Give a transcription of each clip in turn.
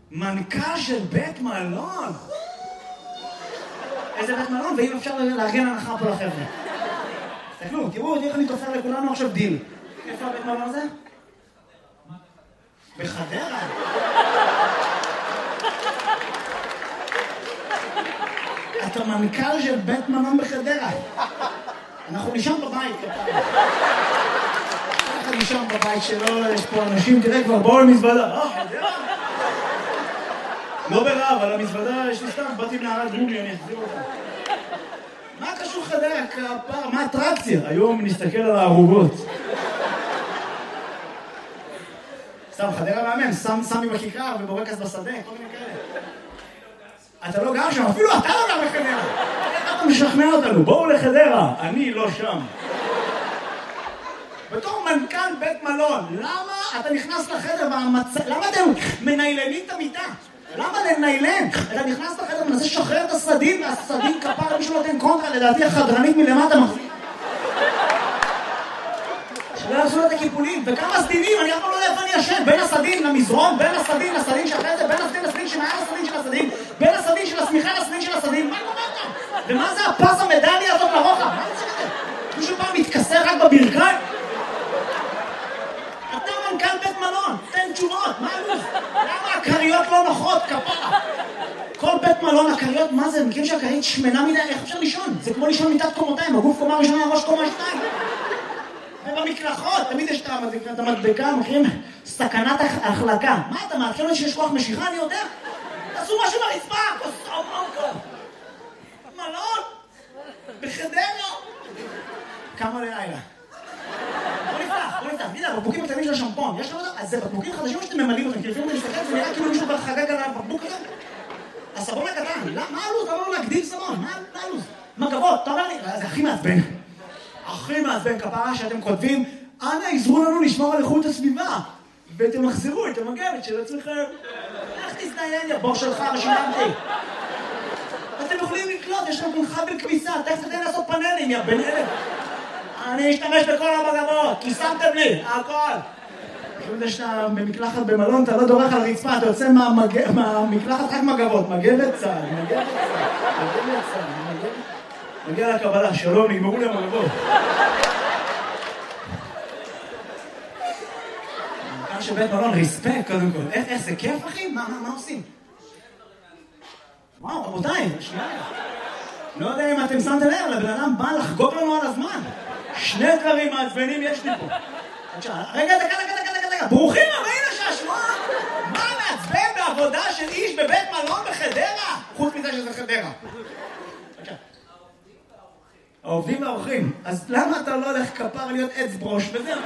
מנכ"ל של בית מלון. איזה בית מלון, ואם אפשר לארגן הנחה פה לחבר'ה. תסתכלו, תראו איך אני תופר לכולנו עכשיו דיל. איפה הבית מלון הזה? בחדרה. אתה מנכ"ל של בית מלון בחדרה. אנחנו נשם בבית, כפיים. אנחנו נשם בבית שלו, יש פה אנשים, תראה כבר, בואו למזוודה. חדרה? לא ברעב, על המזוודה יש לי סתם, באתי מנהרת גומי, אני אחזיר אותה. מה קשור חדרה? כפר, מה אטרקציה? היום נסתכל על הערובות. סתם, חדרה מאמן, סמי בכיכר ובורקס בשדה, כל מיני כאלה. אתה לא גר שם, אפילו אתה לא גר בחדרה. אתה משכנע אותנו, בואו לחדרה, אני לא שם. בתור מנכ"ל בית מלון, למה אתה נכנס לחדר למה אתם מניילנים את המיטה? למה לניילן? אתה נכנס לחדר ומנסה לשחרר את הסדין, והסדין כפר מישהו נותן קונטרה, לדעתי החדרנית מלמטה מחזיק. שלא יעשו לה את הקיפולים, וכמה סדינים, אני אף פעם לא יודע איפה אני ישן, בין הסדין למזרון, בין הסדין לסדין שאחרי זה, בין הסדין לסדין שמעל הסדין של הסדין, בין הסדין של הסמיכה לסדין של הסדין, מה קורה כאן? ומה זה הפס המדליה הזאת לרוחב? מה זה שזה? מישהו פעם מתכסה רק בברכיים? אתה מנכ"ל בית מלון, תן תשובות, מה הלו"ז? למה הקריות לא נוחות, כפרה? כל בית מלון, הקריות, מה זה? מכיר שהקרית שמנה מדי, איך אפשר לישון? זה כמו לישון מיטת קומותיים, הגוף קומה ראשונה, הראש קומה שתיים. ובמקלחות, תמיד יש את המדבקה, מכירים? סכנת החלקה. מה אתה מאחר לי שיש כוח משיכה? אני יודע. תעשו משהו ברצפה, כוסות מוקו. מלון, בחדרה. כמה לילה. בוא נפתח, תגיד, הבקבוקים הקטנים של השמפון, יש לך אותם? אז זה בקבוקים חדשים שאתם ממלאים אותם, כי לפעמים אני מסתכל, זה נראה כאילו מישהו חגג על הבקבוק הזה. הסבון הקטן, מה הלו"ז? למה לא להגדיל סבון? מה הלו"ז? מגבות, אתה אומר לי, זה הכי מעצבן. הכי מעצבן כפרה שאתם כותבים, אנא עזרו לנו לשמור על איכות הסביבה, ותמחזרו את המגבת של עצמכם. איך תזדיין, יא בור שלך, ושילמתי. אתם יכולים לקלוט, יש לכם חבל כביסה, תכף תתן לעשות פאנלים, יא בן אלף. אני אשתמש בכל המגבות, כי שמתם לי, הכל. כשאתה שאתה במקלחת במלון, אתה לא דורך על הרצפה, אתה יוצא מהמקלחת רק מגבות, מגבת צהל, מגיע לקבלה, שלום, נגמרו לי המגבות. מנכ"ל של בית מלון, ריספקט קודם כל. איך זה כיף, אחי? מה עושים? וואו, רבותיי, שנייה. לא יודע אם אתם שמתם לב, לבן אדם בא לחגוג לנו על הזמן. שני דברים מעצבנים יש לי פה. רגע, דקה. ברוכים הבאים לשעשוע. מה מעצבן בעבודה של איש בבית מלון בחדרה? חוץ מזה שזה חדרה. העובדים והאורחים. אז למה אתה לא הולך כפר להיות עץ ברוש וזהו?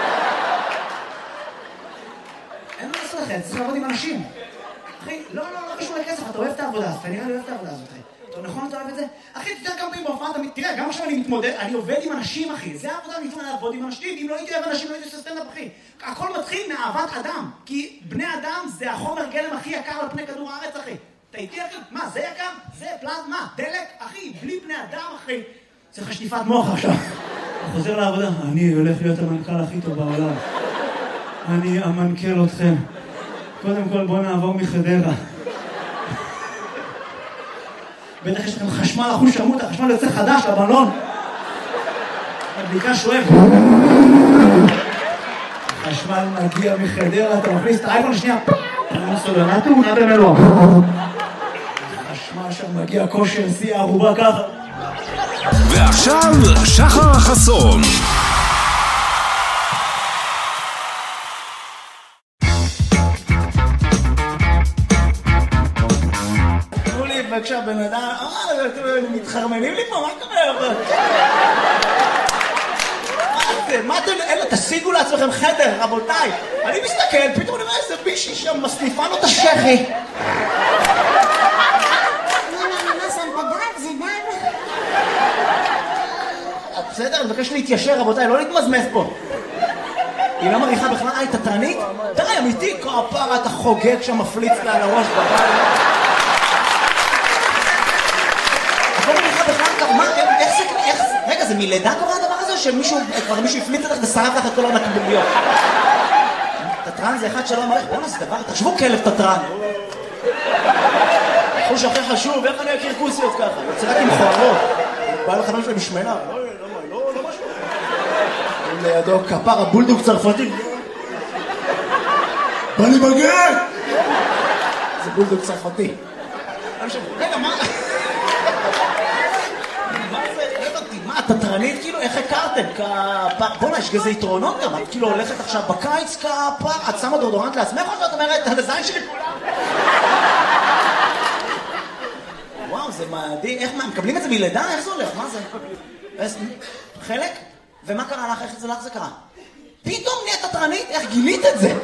אין מה לעשות לכם, צריך לעבוד עם אנשים. אחי, לא קשור לכסף, אתה אוהב את העבודה, אתה נראה לי אוהב את העבודה הזאת, אחי. נכון, אתה אוהב את זה? אחי, אתה יודע כמה פעמים בהופעה, תראה, גם עכשיו אני מתמודד, אני עובד עם אנשים, אחי. זה העבודה, אני מתמודד לעבוד עם אנשים. אם לא הייתי אוהב אנשים, לא הייתי עושה סטנדאפ, אחי. הכל מתחיל מאהבת אדם. כי בני אדם זה החומר גלם הכי יקר על פני כדור הארץ, אחי. אתה איתי, אחי? מה, זה יקר? זה פלזמה, דלק, אחי. בלי בני אדם, אחי. צריך שטיפת מוח עכשיו. חוזר לעבודה. אני הולך להיות המנכ"ל הכי טוב בעולם. אני אמנכ"ל אתכם. קודם כל בוא נעבור מחדרה. בטח יש לכם חשמל אחוז שמות, החשמל יוצא חדש לבלון. הבדיקה שואב. החשמל מגיע מחדרה, אתה מכניס את האייפון השנייה. סולנה תאונה במלוא. החשמל שם מגיע כושר, שיא הערובה ככה. ועכשיו שחר חסון. בבקשה, בן אדם, מתחרמנים לי פה, מה קורה? מה אתם, תשיגו לעצמכם חדר, רבותיי. אני מסתכל, פתאום אני רואה איזה בישי שם, מסניפה לו את השכי. בסדר, אני מבקש להתיישר, רבותיי, לא להתמזמז פה. היא לא מריחה בכלל, את התענית? תראה, אמיתי, כפרה, אתה חוגג שם, מפליץ לה על הראש בבית. רגע, זה מלידה קורה הדבר הזה, שמישהו הפליץ לך ושרף לך את כל המקביליות? תטרן זה אחד שלא מלך, בוא נעשה דבר, תחשבו כלב תטרן. חוש הכי חשוב, איך אני אכיר כוסיות ככה? יוצא רק עם חורות. בא לחנון שלהם משמנה, לא משהו. לידו כפר הבולדוג צרפתי. בא לי בגן! זה בולדוג צרפתי. רגע, מה? מה, תטרנית? כאילו, איך הכרתם? בוא'נה, יש כזה יתרונות גם. את כאילו הולכת עכשיו בקיץ כפר, את שמה דורדורנט לעצמך או שאת אומרת, על הזין שלי כולם? וואו, זה מדהים. איך, מקבלים את זה מלידה? איך זה הולך? מה זה? חלק? ומה קרה לך? איך זה לך זה קרה? פתאום נהיית תטרנית? איך גילית את זה?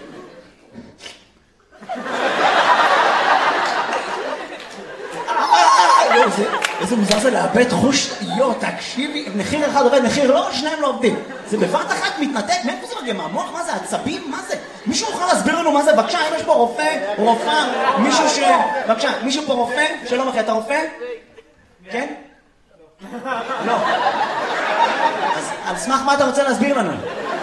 איזה מוזר זה לאבד חוש, תקשיבי, מחיר אחד עובד, מחיר לא, שניים לא עובדים. זה בבת אחת מתנתק, מאיפה זה מגיע? מהמוח? מה זה? עצבים? מה זה? מישהו יכול להסביר לנו מה זה? בבקשה, אם יש פה רופא, רופאה, מישהו ש... בבקשה, מישהו פה רופא? שלום אחי, אתה רופא? כן? לא. אז על סמך מה אתה רוצה להסביר לנו?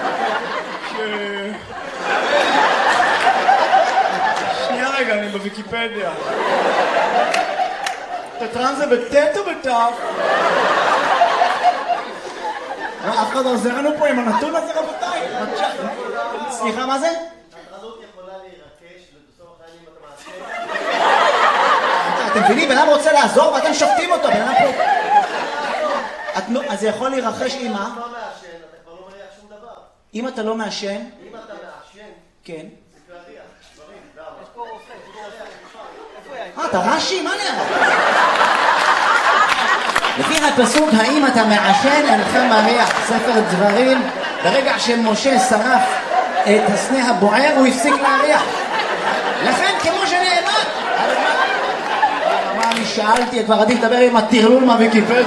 שנייה רגע, אני בוויקיפדיה. תטרן זה בטט או בטף? אף אחד עוזר לנו פה עם הנתון הזה, רבותיי. סליחה, מה זה? התרנות יכולה להירקש ובסוף החיים אתה מעשה. אתם מבינים, בן אדם רוצה לעזור ואתם שופטים אותו, בן אדם פה... אז זה יכול להירחש עם מה? אם אתה לא מעשן, אתה כבר לא מריח שום דבר. אם אתה לא מעשן... אם אתה מעשן, כן. זה להריח, דברים, למה? יש פה אתה רש"י? מה נראה? לפי הפסוק, האם אתה מעשן אינך מריח, ספר דברים, ברגע שמשה שרף את הסנה הבוער הוא הפסיק להריח. לכן כמו שנאמר, מה אני שאלתי, כבר עדיף לדבר עם הטרלול מהוויקיפדיה.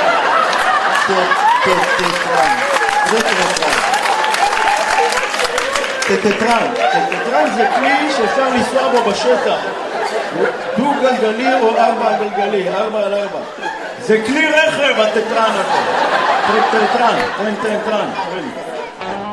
טטרן זה כלי שאפשר לנסוע בו בשטח. דו גלגלי או 4 גלגלי, 4 על 4. זה כלי רכב הטטרן הזה. טטרן.